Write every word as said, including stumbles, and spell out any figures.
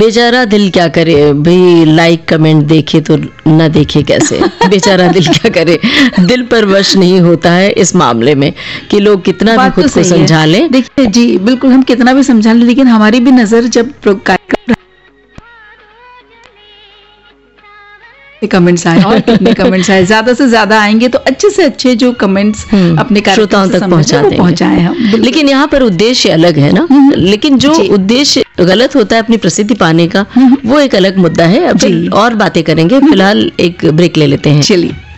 बेचारा दिल क्या करे भाई, लाइक कमेंट देखे तो ना देखे कैसे। बेचारा दिल क्या करे, दिल पर वश नहीं होता है इस मामले में कि लोग कितना भी खुद को समझा लें। देखिए जी बिल्कुल, हम कितना भी समझा लें, लेकिन हमारी भी नजर जब कार्यक्रम कमेंट्स आए, और कितने कमेंट्स आए, ज्यादा से ज्यादा आएंगे तो अच्छे से अच्छे जो कमेंट्स अपने श्रोताओं तक पहुंचाते पहुंचाए हम। लेकिन यहाँ पर उद्देश्य अलग है ना, लेकिन जो उद्देश्य गलत होता है अपनी प्रसिद्धि पाने का, वो एक अलग मुद्दा है। अब और बातें करेंगे, फिलहाल एक ब्रेक ले लेते हैं। चलिए।